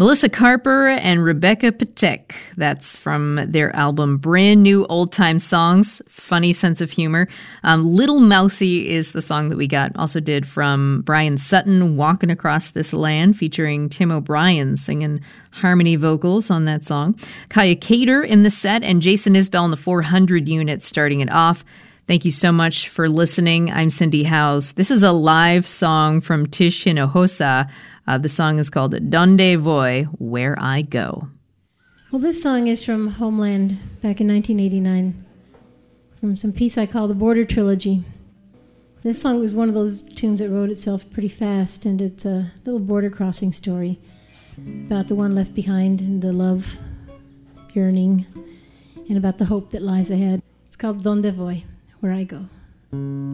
Melissa Carper and Rebecca Patek. That's from their album Brand New Old Time Songs. Funny sense of humor. Little Mousy is the song that we got. Also did from Brian Sutton, Walking Across This Land, featuring Tim O'Brien singing harmony vocals on that song. Kaya Cater in the set, and Jason Isbell in the 400 unit starting it off. Thank you so much for listening. I'm Cindy Howes. This is a live song from Tish Hinojosa. The song is called Donde Voy, Where I Go. Well, this song is from Homeland back in 1989, from some piece I call the Border Trilogy. This song was one of those tunes that wrote itself pretty fast, and it's a little border crossing story about the one left behind and the love yearning, and about the hope that lies ahead. It's called Donde Voy, Where I Go.